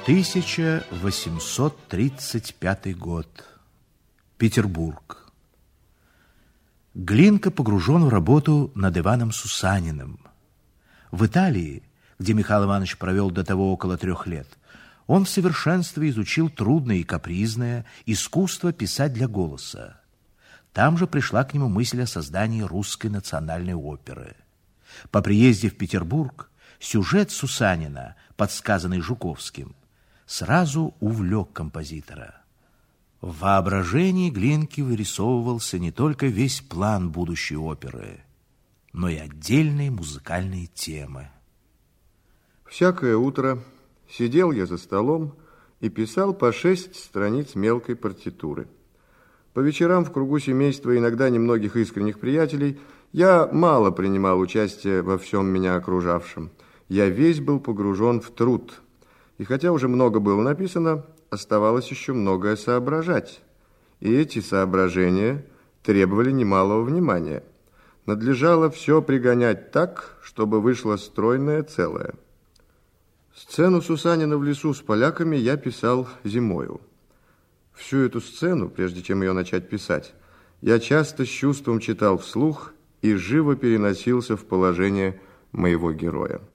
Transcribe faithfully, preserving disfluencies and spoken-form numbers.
тысяча восемьсот тридцать пятый год. Петербург. Глинка погружен в работу над Иваном Сусаниным. В Италии, где Михаил Иванович провел до того около трех лет, он в совершенстве изучил трудное и капризное искусство писать для голоса. Там же пришла к нему мысль о создании русской национальной оперы. По приезде в Петербург сюжет Сусанина, подсказанный Жуковским, сразу увлек композитора. В воображении Глинки вырисовывался не только весь план будущей оперы, но и отдельные музыкальные темы. Всякое утро сидел я за столом и писал по шесть страниц мелкой партитуры. По вечерам в кругу семейства и иногда немногих искренних приятелей я мало принимал участие во всем меня окружавшем. Я весь был погружен в труд. И хотя уже много было написано, оставалось еще многое соображать. И эти соображения требовали немалого внимания. Надлежало все пригонять так, чтобы вышло стройное целое. Сцену Сусанина в лесу с поляками я писал зимою. Всю эту сцену, прежде чем ее начать писать, я часто с чувством читал вслух и живо переносился в положение моего героя.